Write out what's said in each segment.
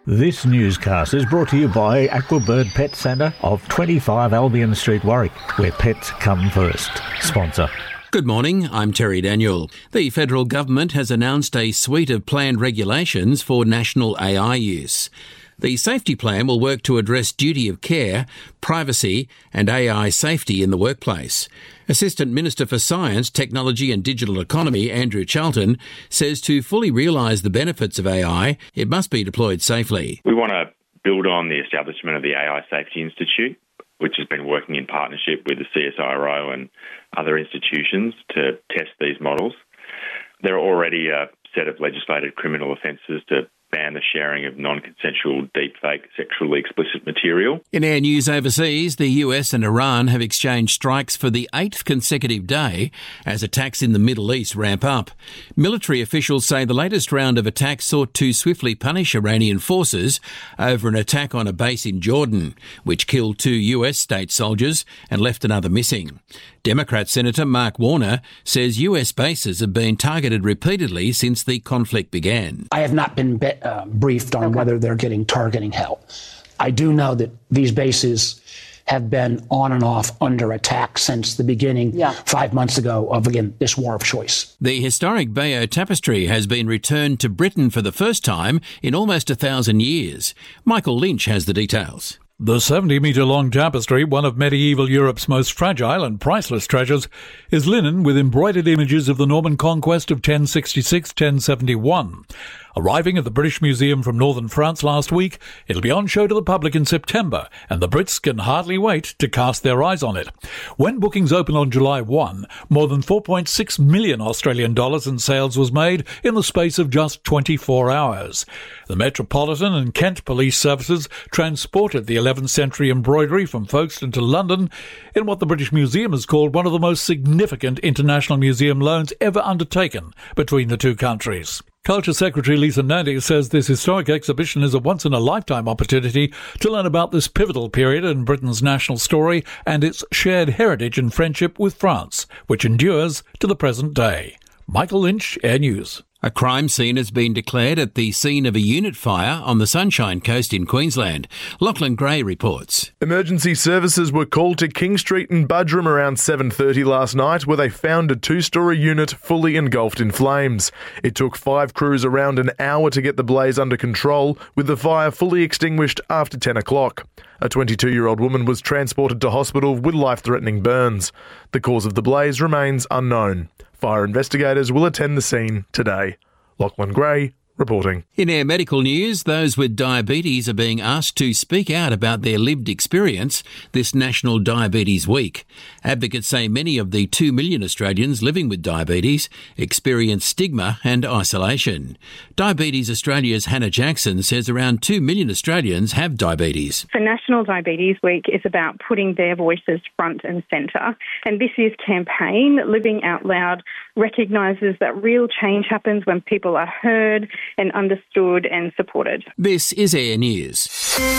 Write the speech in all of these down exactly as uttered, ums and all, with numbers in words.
This newscast is brought to you by Aquabird Pet Centre of twenty-five Albion Street, Warwick, where pets come first. Sponsor. Good morning, I'm Terry Daniel. The federal government has announced a suite of planned regulations for national A I use. The safety plan will work to address duty of care, privacy and A I safety in the workplace. Assistant Minister for Science, Technology and Digital Economy, Andrew Charlton, says to fully realise the benefits of A I, it must be deployed safely. We want to build on the establishment of the A I Safety Institute, which has been working in partnership with the C S I R O and other institutions to test these models. There are already a set of legislated criminal offences to ban the sharing of non-consensual, deepfake, sexually explicit material. In our news overseas, the U S and Iran have exchanged strikes for the eighth consecutive day as attacks in the Middle East ramp up. Military officials say the latest round of attacks sought to swiftly punish Iranian forces over an attack on a base in Jordan, which killed two U S state soldiers and left another missing. Democrat Senator Mark Warner says U S bases have been targeted repeatedly since the conflict began. I have not been be- uh, briefed on okay. whether they're getting targeting help. I do know that these bases have been on and off under attack since the beginning yeah. five months ago of, again, this war of choice. The historic Bayeux Tapestry has been returned to Britain for the first time in almost a thousand years. Michael Lynch has the details. The seventy-metre-long tapestry, one of medieval Europe's most fragile and priceless treasures, is linen with embroidered images of the Norman conquest of ten sixty-six to ten seventy-one. Arriving at the British Museum from northern France last week, it'll be on show to the public in September, and the Brits can hardly wait to cast their eyes on it. When bookings open on July first, more than four point six million Australian dollars in sales was made in the space of just twenty-four hours. The Metropolitan and Kent Police Services transported the eleventh century embroidery from Folkestone to London in what the British Museum has called one of the most significant international museum loans ever undertaken between the two countries. Culture Secretary Lisa Nandy says this historic exhibition is a once-in-a-lifetime opportunity to learn about this pivotal period in Britain's national story and its shared heritage and friendship with France, which endures to the present day. Michael Lynch, Air News. A crime scene has been declared at the scene of a unit fire on the Sunshine Coast in Queensland. Lachlan Gray reports. Emergency services were called to King Street in Budrum around seven thirty last night, where they found a two-storey unit fully engulfed in flames. It took five crews around an hour to get the blaze under control, with the fire fully extinguished after ten o'clock. A twenty-two-year-old woman was transported to hospital with life-threatening burns. The cause of the blaze remains unknown. Fire investigators will attend the scene today. Lachlan Gray reporting. In our medical news, those with diabetes are being asked to speak out about their lived experience this National Diabetes Week. Advocates say many of the two million Australians living with diabetes experience stigma and isolation. Diabetes Australia's Hannah Jackson says around two million Australians have diabetes. So National Diabetes Week is about putting their voices front and centre. And this year's campaign, Living Out Loud, recognises that real change happens when people are heard and understood and supported. This is Air News.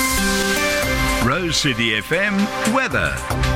Rose City F M weather.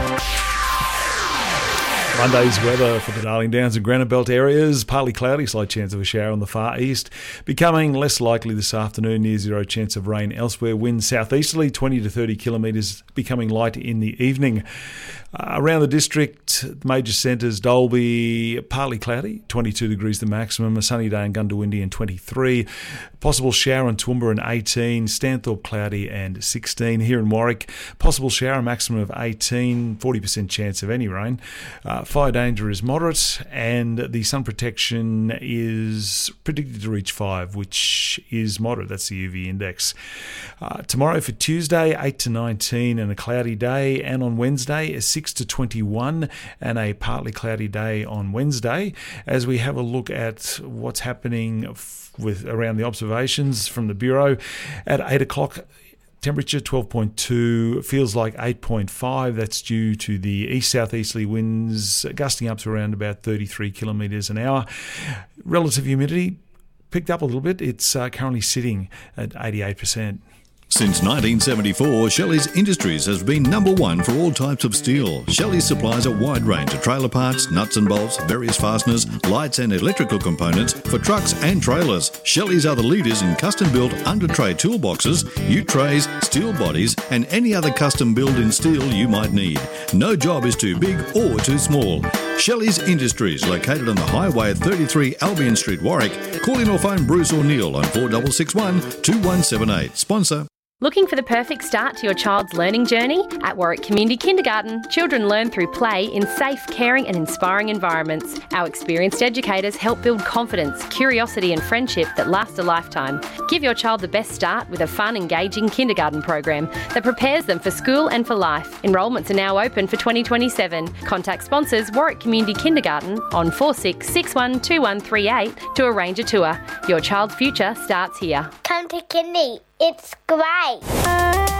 Monday's weather for the Darling Downs and Granite Belt areas. Partly cloudy, slight chance of a shower on the far east. Becoming less likely this afternoon, near zero chance of rain elsewhere. Winds southeasterly, twenty to thirty kilometres, becoming light in the evening. Uh, around the district, major centres, Dalby, partly cloudy, twenty-two degrees the maximum. A sunny day in Gundawindi and twenty-three. Possible shower in Toowoomba and eighteen. Stanthorpe cloudy and sixteen. Here in Warwick, possible shower, maximum of eighteen. forty percent chance of any rain. Uh, fire danger is moderate, and the sun protection is predicted to reach five, which is moderate. That's the U V index. Uh, tomorrow for Tuesday, eight to nineteen and a cloudy day, and on Wednesday, a six to twenty-one and a partly cloudy day on Wednesday. As we have a look at what's happening f- with around the observations from the Bureau, at eight o'clock, temperature twelve point two, feels like eight point five. That's due to the east-southeasterly winds gusting up to around about thirty-three kilometres an hour. Relative humidity picked up a little bit. It's uh, currently sitting at eighty-eight percent. Since nineteen seventy-four, Shelley's Industries has been number one for all types of steel. Shelley's supplies a wide range of trailer parts, nuts and bolts, various fasteners, lights and electrical components for trucks and trailers. Shelley's are the leaders in custom-built under-tray toolboxes, ute trays, steel bodies and any other custom build in steel you might need. No job is too big or too small. Shelley's Industries, located on the highway at thirty-three Albion Street, Warwick. Call in or phone Bruce or Neil on four six six one, two one seven eight. Sponsor. Looking for the perfect start to your child's learning journey? At Warwick Community Kindergarten, children learn through play in safe, caring and inspiring environments. Our experienced educators help build confidence, curiosity and friendship that last a lifetime. Give your child the best start with a fun, engaging kindergarten program that prepares them for school and for life. Enrolments are now open for twenty twenty-seven. Contact sponsors Warwick Community Kindergarten on four six six one two one three eight to arrange a tour. Your child's future starts here. Come to Kindy. It's great.